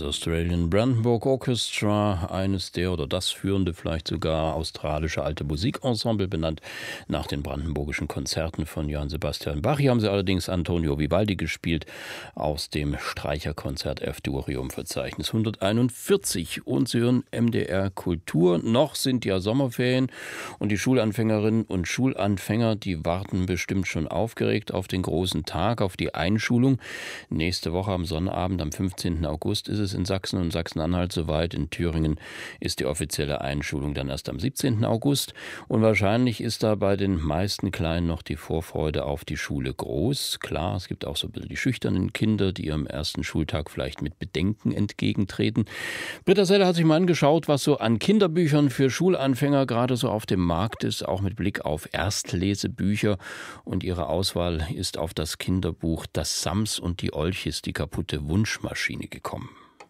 Australian Brandenburg Orchestra, eines der oder das führende, vielleicht sogar australische alte Musikensemble, benannt nach den brandenburgischen Konzerten von Johann Sebastian Bach. Hier haben sie allerdings Antonio Vivaldi gespielt aus dem Streicherkonzert F-Dur-Verzeichnis 141. Und Sie hören MDR Kultur. Noch sind ja Sommerferien und die Schulanfängerinnen und Schulanfänger, die warten bestimmt schon aufgeregt auf den großen Tag, auf die Einschulung. Nächste Woche am Sonnabend, am 15. August, ist es in Sachsen und Sachsen-Anhalt soweit. In Thüringen ist die offizielle Einschulung dann erst am 17. August. Und wahrscheinlich ist da bei den meisten Kleinen noch die Vorfreude auf die Schule groß. Klar, es gibt auch so ein bisschen die schüchternen Kinder, die ihrem ersten Schultag vielleicht mit Bedenken entgegentreten. Britta Seller hat sich mal angeschaut, was so an Kinderbüchern für Schulanfänger gerade so auf dem Markt ist, auch mit Blick auf Erstlesebücher. Und ihre Auswahl ist auf das Kinderbuch Das Sams und die Olchis, die kaputte Wunschmaschine gekommen.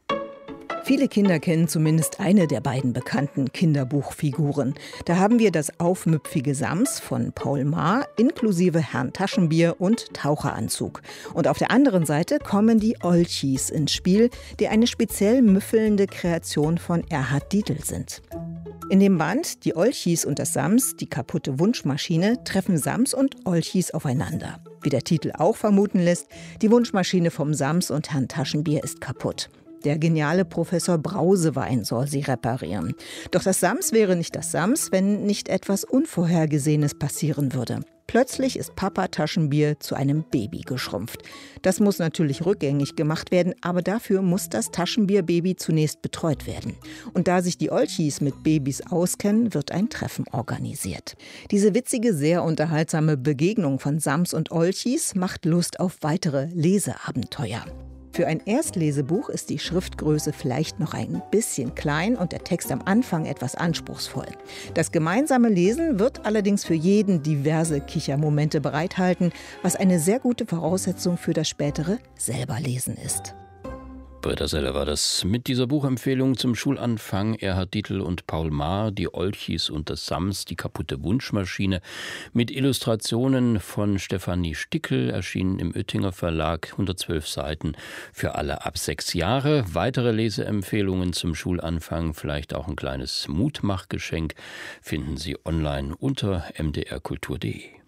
Viele Kinder kennen zumindest eine der beiden bekannten Kinderbuchfiguren. Da haben wir das aufmüpfige Sams von Paul Maar inklusive Herrn Taschenbier und Taucheranzug. Und auf der anderen Seite kommen die Olchis ins Spiel, die eine speziell müffelnde Kreation von Erhard Dietl sind. In dem Band Die Olchis und das Sams, die kaputte Wunschmaschine, treffen Sams und Olchis aufeinander. Wie der Titel auch vermuten lässt, die Wunschmaschine vom Sams und Herrn Taschenbier ist kaputt. Der geniale Professor Brausewein soll sie reparieren. Doch das Sams wäre nicht das Sams, wenn nicht etwas Unvorhergesehenes passieren würde. Plötzlich ist Papa Taschenbier zu einem Baby geschrumpft. Das muss natürlich rückgängig gemacht werden, aber dafür muss das Taschenbier-Baby zunächst betreut werden. Und da sich die Olchis mit Babys auskennen, wird ein Treffen organisiert. Diese witzige, sehr unterhaltsame Begegnung von Sams und Olchis macht Lust auf weitere Leseabenteuer. Für ein Erstlesebuch ist die Schriftgröße vielleicht noch ein bisschen klein und der Text am Anfang etwas anspruchsvoll. Das gemeinsame Lesen wird allerdings für jeden diverse Kichermomente bereithalten, was eine sehr gute Voraussetzung für das spätere Selberlesen ist. Britta Seller war das mit dieser Buchempfehlung zum Schulanfang. Erhard Dietl und Paul Maar, die Olchis und das Sams, die kaputte Wunschmaschine, mit Illustrationen von Stefanie Stickel, erschienen im Oettinger Verlag, 112 Seiten für alle ab 6 Jahre. Weitere Leseempfehlungen zum Schulanfang, vielleicht auch ein kleines Mutmachgeschenk, finden Sie online unter mdrkultur.de.